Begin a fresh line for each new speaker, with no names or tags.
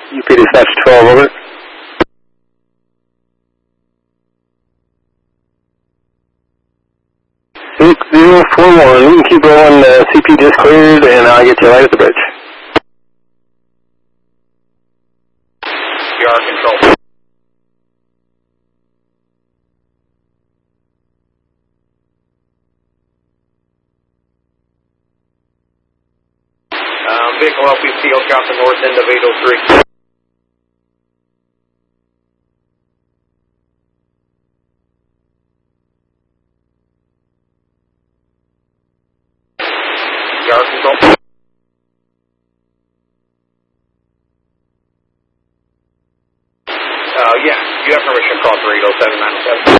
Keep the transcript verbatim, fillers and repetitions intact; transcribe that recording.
U P dispatch twelve, over. Luke zero four one, you can keep rolling, uh, C P just cleared, and I'll get you right at the bridge.
You are control. Um, vehicle L P C will drop the north end of eight oh three. Yard control. Uh, yeah, you have permission to call for eight oh seven nine oh seven.